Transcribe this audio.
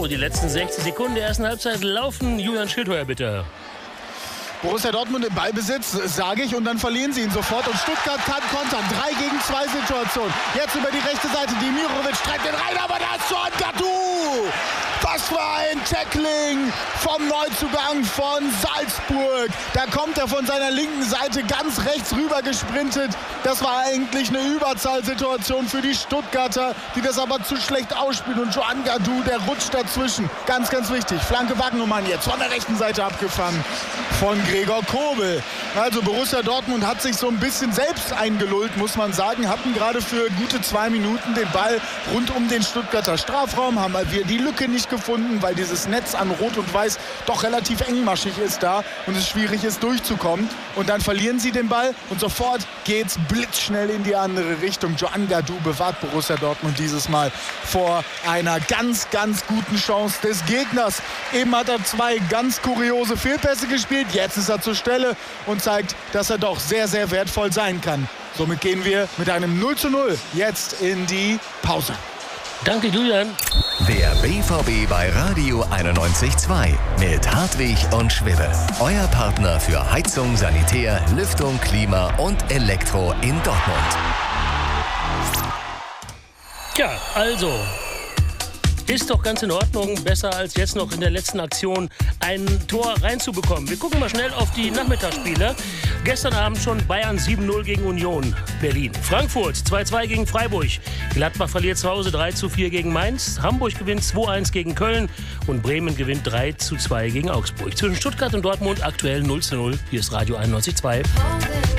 Und die letzten 60 Sekunden der ersten Halbzeit laufen. Julian Schildheuer, bitte. Borussia Dortmund im Ballbesitz, sage ich, und dann verlieren sie ihn sofort. Und Stuttgart kann kontern. 3 gegen 2 Situation. Jetzt über die rechte Seite. Demirovic treibt den rein, aber da ist John Gadou. Was für ein Tackling vom Neuzugang von Salzburg. Da kommt er von seiner linken Seite ganz rechts rüber gesprintet. Das war eigentlich eine Überzahlsituation für die Stuttgarter, die das aber zu schlecht ausspielen. Und Joan Gadou, der rutscht dazwischen. Ganz, ganz wichtig. Flanke Wagnumann jetzt von der rechten Seite abgefangen von Gregor Kobel. Also Borussia Dortmund hat sich so ein bisschen selbst eingelullt, muss man sagen. Hatten gerade für gute 2 Minuten den Ball rund um den Stuttgarter Strafraum. Haben wir die Lücke nicht gefunden, weil dieses Netz an Rot und Weiß doch relativ engmaschig ist da und es schwierig ist durchzukommen. Und dann verlieren sie den Ball und sofort geht's blitzschnell in die andere Richtung. Joan Gadou bewahrt Borussia Dortmund dieses Mal vor einer ganz, ganz guten Chance des Gegners. Eben hat er 2 ganz kuriose Fehlpässe gespielt. Jetzt ist er zur Stelle und zeigt, dass er doch sehr, sehr wertvoll sein kann. Somit gehen wir mit einem 0:0 jetzt in die Pause. Danke, Julian. Der BVB bei Radio 91.2 mit Hartwig und Schwibbe. Euer Partner für Heizung, Sanitär, Lüftung, Klima und Elektro in Dortmund. Ja, also, ist doch ganz in Ordnung. Besser als jetzt noch in der letzten Aktion ein Tor reinzubekommen. Wir gucken mal schnell auf die Nachmittagsspiele. Gestern Abend schon Bayern 7:0 gegen Union Berlin. Frankfurt 2:2 gegen Freiburg. Gladbach verliert zu Hause 3:4 gegen Mainz. Hamburg gewinnt 2:1 gegen Köln. Und Bremen gewinnt 3:2 gegen Augsburg. Zwischen Stuttgart und Dortmund aktuell 0:0. Hier ist Radio 91.2.